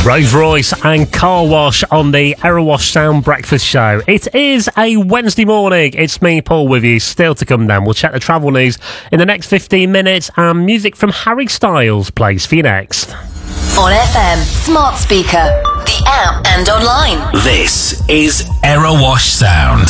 Rose Royce and Car Wash on the Aerowash Sound Breakfast Show. It is a Wednesday morning. It's me, Paul, with you. Still to come then. We'll check the travel news in the next 15 minutes, and music from Harry Styles plays for you next. On FM, smart speaker, the app and online. This is Aerowash Sound.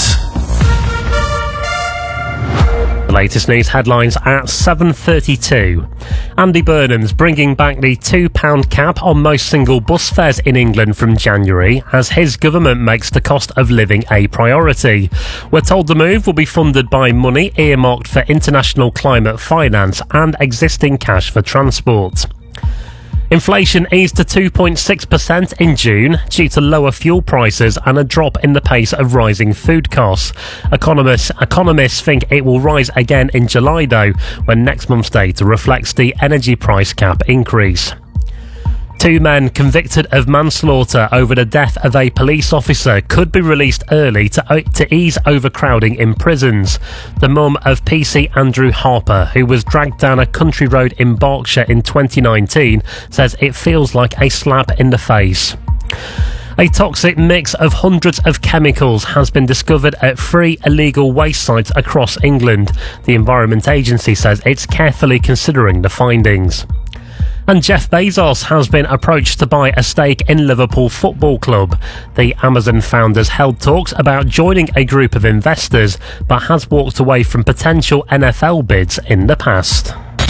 The latest news headlines at 7:32. Andy Burnham's bringing back the £2 cap on most single bus fares in England from January as his government makes the cost of living a priority. We're told the move will be funded by money earmarked for international climate finance and existing cash for transport. Inflation eased to 2.6% in June due to lower fuel prices and a drop in the pace of rising food costs. Economists think it will rise again in July, though, when next month's data reflects the energy price cap increase. 2 men convicted of manslaughter over the death of a police officer could be released early to ease overcrowding in prisons. The mum of PC Andrew Harper, who was dragged down a country road in Berkshire in 2019, says it feels like a slap in the face. A toxic mix of hundreds of chemicals has been discovered at 3 illegal waste sites across England. The Environment Agency says it's carefully considering the findings. And Jeff Bezos has been approached to buy a stake in Liverpool Football Club. The Amazon founders held talks about joining a group of investors, but has walked away from potential NFL bids in the past.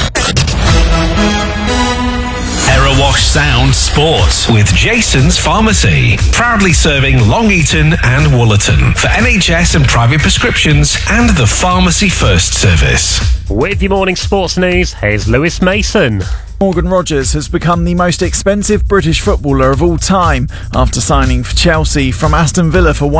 Aerowash Sound Sports with Jason's Pharmacy. Proudly serving Long Eaton and Woollerton for NHS and private prescriptions and the Pharmacy First service. With your morning sports news, here's Lewis Mason. Morgan Rogers has become the most expensive British footballer of all time after signing for Chelsea from Aston Villa for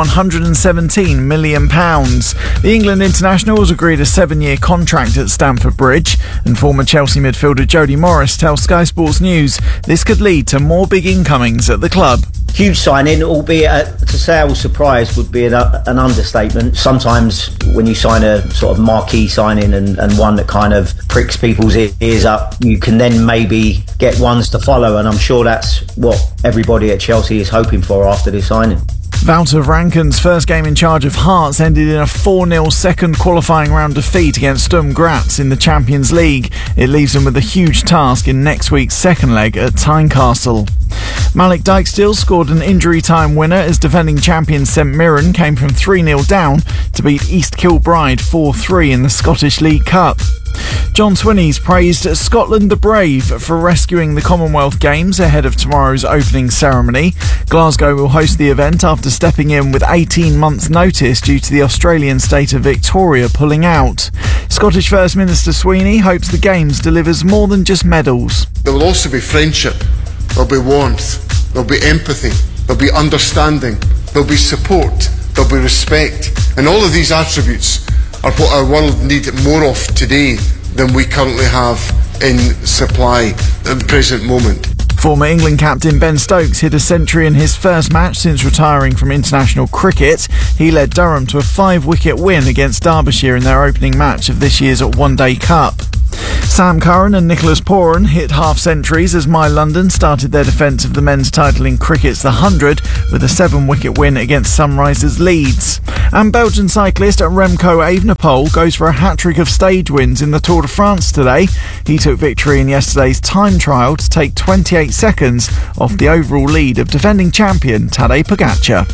£117 million. The England international has agreed a 7-year contract at Stamford Bridge, and former Chelsea midfielder Jody Morris tells Sky Sports News this could lead to more big incomings at the club. Huge signing, albeit to say I was surprised would be an understatement. Sometimes when you sign a sort of marquee signing and one that kind of pricks people's ears up, you can then maybe get ones to follow, and I'm sure that's what everybody at Chelsea is hoping for after this signing. Wouter Ranken's first game in charge of Hearts ended in a 4-0 second qualifying round defeat against Sturm Graz in the Champions League. It leaves them with a huge task in next week's second leg at Tynecastle. Malik Dijksteel scored an injury-time winner as defending champion St Mirren came from 3-0 down to beat East Kilbride 4-3 in the Scottish League Cup. John Swinney's praised Scotland the Brave for rescuing the Commonwealth Games ahead of tomorrow's opening ceremony. Glasgow will host the event after stepping in with 18 months' notice due to the Australian state of Victoria pulling out. Scottish First Minister Sweeney hopes the Games delivers more than just medals. There will also be friendship, there'll be warmth, there'll be empathy, there'll be understanding, there'll be support, there'll be respect, and all of these attributes are what our world needs more of today than we currently have in supply at the present moment. Former England captain Ben Stokes hit a century in his first match since retiring from international cricket. He led Durham to a 5-wicket win against Derbyshire in their opening match of this year's One Day Cup. Sam Curran and Nicholas Pooran hit half-centuries as My London started their defence of the men's title in cricket's The 100 with a 7-wicket win against Sunrisers Leeds. And Belgian cyclist Remco Evenepoel goes for a hat-trick of stage wins in the Tour de France today. He took victory in yesterday's time trial to take 28 seconds off the overall lead of defending champion Tadej Pogacar.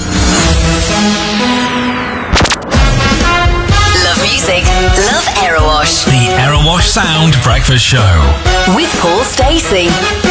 Love music, love Aerowash. The Aerowash Sound Breakfast Show With Paul Stacey.